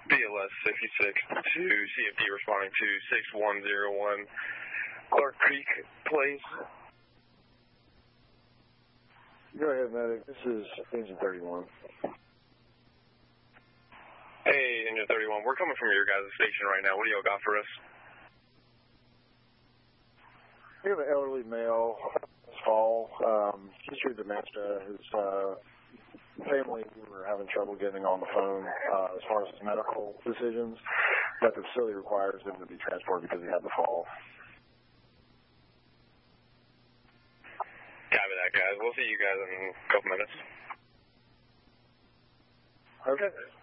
BLS 56 to CFD responding to 6101 Clark Creek Place. Go ahead, medic. This is Engine 31. Hey, Engine 31. We're coming from your guys' station right now. What do y'all got for us? We have an elderly male this fall. History of dementia. His family were having trouble getting on the phone as far as his medical decisions, but the facility requires him to be transported because he had the fall. Copy that, guys. We'll see you guys in a couple minutes. Okay.